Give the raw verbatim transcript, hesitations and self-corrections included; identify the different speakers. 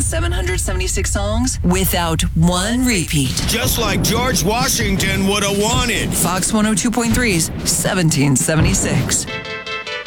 Speaker 1: seven hundred seventy-six songs without one repeat.
Speaker 2: Just like George Washington would have wanted.
Speaker 1: Fox one oh two point three's seventeen seventy-six.